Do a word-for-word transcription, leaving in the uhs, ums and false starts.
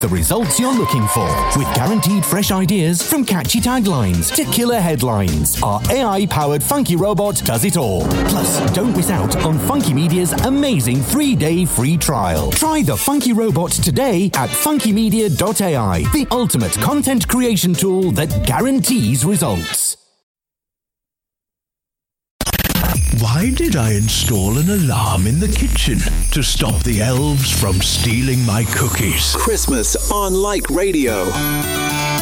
The results you're looking for, with guaranteed fresh ideas from catchy taglines to killer headlines. Our A I-powered Funky Robot does it all. Plus, don't miss out on Funky Media's amazing three-day free trial. Try the Funky Robot today at funky media dot A I, the ultimate content creation tool that guarantees results. Why did I install an alarm in the kitchen? To stop the elves from stealing my cookies. Christmas on Like Radio.